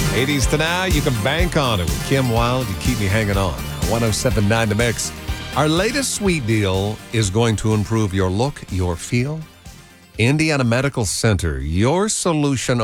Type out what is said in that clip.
80s to now, you can bank on it with Kim Wilde. You keep me hanging on. 107.9 The Mix. Our latest sweet deal is going to improve your look, your feel. Indiana Medical Center, your solution